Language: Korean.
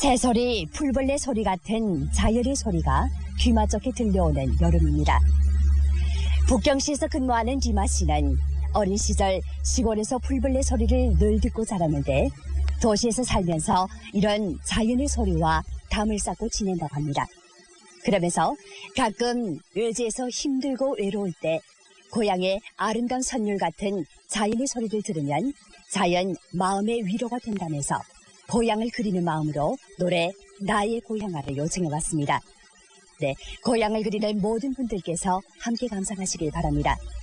새소리, 풀벌레 소리 같은 자연의 소리가 귀맞게 들려오는 여름입니다. 북경시에서 근무하는 리마 씨는 어린 시절 시골에서 풀벌레 소리를 늘 듣고 자랐는데 도시에서 살면서 이런 자연의 소리와 담을 쌓고 지낸다고 합니다. 그러면서 가끔 외지에서 힘들고 외로울 때 고향의 아름다운 선율 같은 자연의 소리를 들으면 자연 마음의 위로가 된다면서 고향을 그리는 마음으로 노래 나의 고향아를 요청해왔습니다. 네, 고향을 그리는 모든 분들께서 함께 감상하시길 바랍니다.